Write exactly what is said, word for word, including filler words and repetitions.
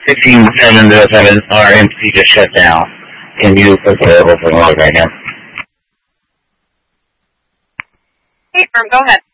fifteen seven zero seven, our M C just shut down. Can you put the open log right now? Hey, firm, go ahead.